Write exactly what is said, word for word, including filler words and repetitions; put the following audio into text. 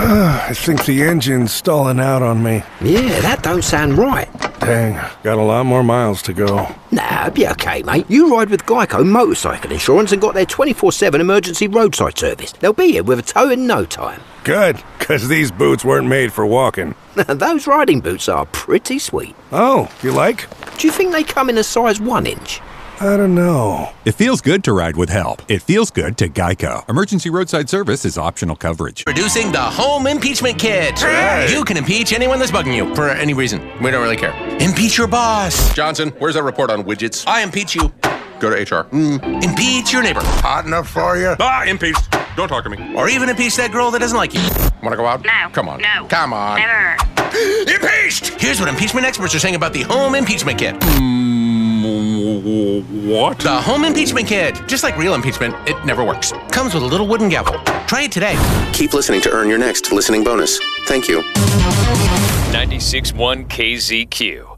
I think the engine's stalling out on me. Yeah, that don't sound right. Dang, got a lot more miles to go. Nah, be okay, mate. You ride with Geico Motorcycle Insurance and got their twenty-four seven emergency roadside service. They'll be here with a tow in no time. Good, because these boots weren't made for walking. Those riding boots are pretty sweet. Oh, you like? Do you think they come in a size one inch? I don't know. It feels good to ride with help. It feels good to Geico. Emergency roadside service is optional coverage. Introducing the Home Impeachment Kit. Hey. You can impeach anyone that's bugging you for any reason. We don't really care. Impeach your boss. Johnson, where's that report on widgets? I impeach you. Go to H R. Mm. Impeach your neighbor. Hot enough for you? Ah, impeached. Don't talk to me. Or even impeach that girl that doesn't like you. Want to go out? No. Come on. No. Come on. Never. Impeached! Here's what impeachment experts are saying about the Home Impeachment Kit. Mm, what? The Home Impeachment Kit. Just like real impeachment, it never works. Comes with a little wooden gavel. Try it today. Keep listening to earn your next listening bonus. Thank you. ninety-six point one K Z Q.